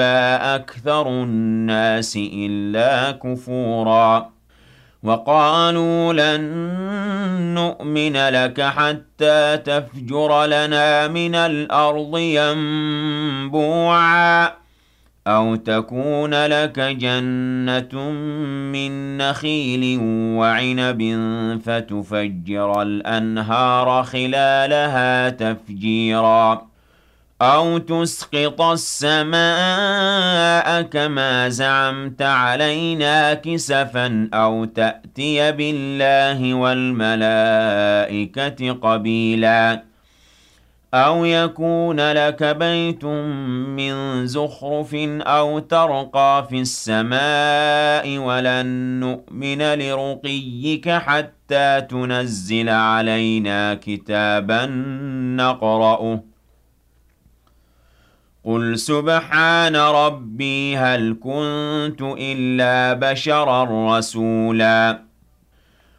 أكثر الناس إلا كفورا وقالوا لن نؤمن لك حتى تفجر لنا من الأرض ينبوعا أو تكون لك جنة من نخيل وعنب فتفجر الأنهار خلالها تفجيرا أو تسقط السماء كما زعمت علينا كسفا أو تأتي بالله والملائكة قبيلا أو يكون لك بيت من زخرف أو ترقى في السماء ولن نؤمن لرقيك حتى تنزل علينا كتابا نقرأه قل سبحان ربي هل كنت إلا بشرا رسولا